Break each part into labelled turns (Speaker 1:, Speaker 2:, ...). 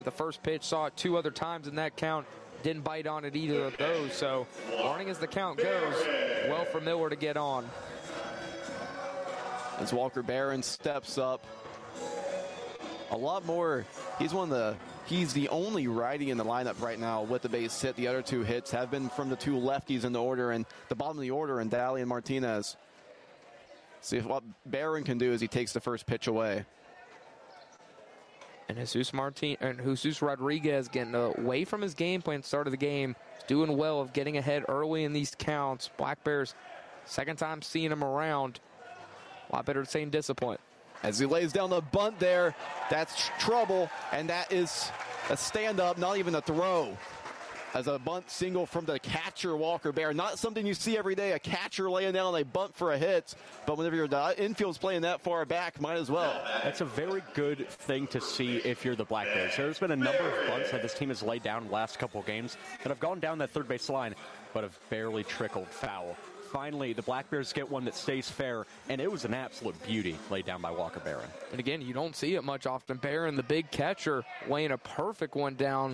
Speaker 1: the first pitch, saw it 2 other times in that count, didn't bite on it either of those. So warning as the count goes, well for Miller to get on.
Speaker 2: As Walker Barron steps up, a lot more. He's the only righty in the lineup right now with the base hit. The other 2 hits have been from the 2 lefties in the order, and the bottom of the order, and Daly and Martinez. See what Barron can do as he takes the first pitch away.
Speaker 1: And Jesus Rodriguez getting away from his game plan start of the game. He's doing well of getting ahead early in these counts. Black Bears, second time seeing him around. A lot better saying discipline.
Speaker 2: As he lays down the bunt there, that's trouble, and that is a stand-up, not even a throw. As a bunt single from the catcher, Walker Barron. Not something you see every day, a catcher laying down a bunt for a hit, but whenever your infield's playing that far back, might as well.
Speaker 3: That's a very good thing to see if you're the Black Bears. There's been a number of bunts that this team has laid down in the last couple of games that have gone down that third base line, but have barely trickled foul. Finally, the Black Bears get one that stays fair, and it was an absolute beauty laid down by Walker Barron.
Speaker 1: And again, you don't see it much often. Barron, the big catcher, laying a perfect one down.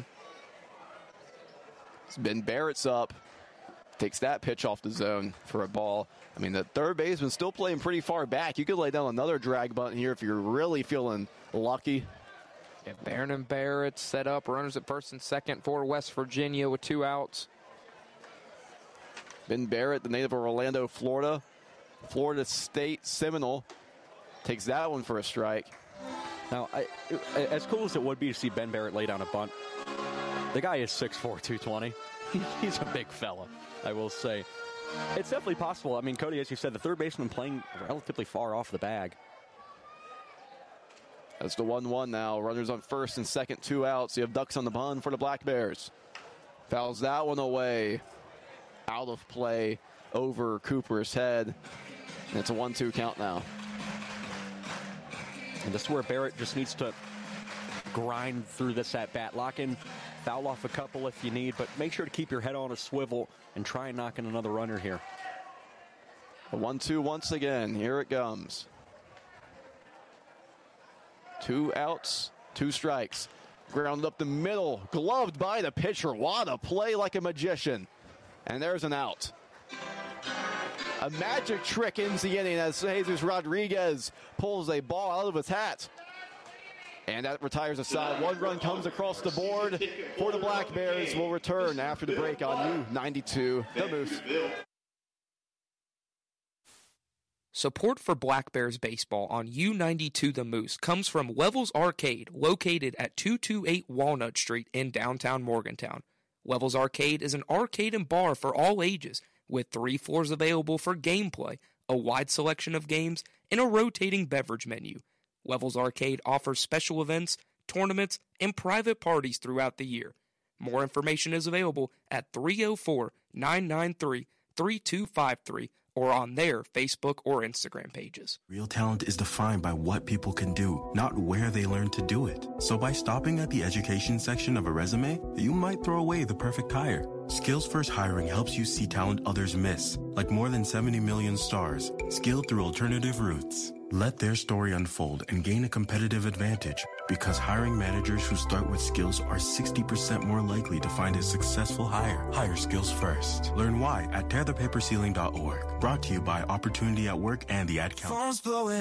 Speaker 2: Ben Barrett's up, takes that pitch off the zone for a ball. I mean, the third baseman still playing pretty far back. You could lay down another drag bunt here if you're really feeling lucky.
Speaker 1: Yeah, Barron and Barrett set up runners at first and second for West Virginia with 2 outs.
Speaker 2: Ben Barrett, the native of Orlando, Florida State Seminole, takes that one for a strike.
Speaker 3: Now, as cool as it would be to see Ben Barrett lay down a bunt, the guy is 6'4", 220. He's a big fella, I will say. It's definitely possible. I mean, Cody, as you said, the third baseman playing relatively far off the bag.
Speaker 2: That's the 1-1 now. Runners on first and second, 2 outs. You have Ducks on the bunt for the Black Bears. Fouls that one away. Out of play over Cooper's head. And it's a 1-2 count now.
Speaker 3: And this is where Barrett just needs to grind through this at-bat. Lock in, foul off a couple if you need, but make sure to keep your head on a swivel and try and knock in another runner here.
Speaker 2: A 1-2 once again. Here it comes. 2 outs, 2 strikes. Grounded up the middle, gloved by the pitcher. What a play like a magician. And there's an out. A magic trick ends the inning as Jesus Rodriguez pulls a ball out of his hat. And that retires a side. 1 run comes across the board for the Black Bears. Will return after the break on U92, The Moose.
Speaker 1: Support for Black Bears baseball on U92 The Moose comes from Levels Arcade, located at 228 Walnut Street in downtown Morgantown. Levels Arcade is an arcade and bar for all ages, with 3 floors available for gameplay, a wide selection of games, and a rotating beverage menu. Levels Arcade offers special events, tournaments, and private parties throughout the year. More information is available at 304-993-3253 or on their Facebook or Instagram pages.
Speaker 4: Real talent is defined by what people can do, not where they learn to do it. So by stopping at the education section of a resume, you might throw away the perfect hire. Skills First Hiring helps you see talent others miss, like more than 70 million stars, skilled through alternative routes. Let their story unfold and gain a competitive advantage, because hiring managers who start with skills are 60% more likely to find a successful hire. Hire skills first. Learn why at tearthepaperceiling.org. Brought to you by Opportunity at Work and the Ad Council.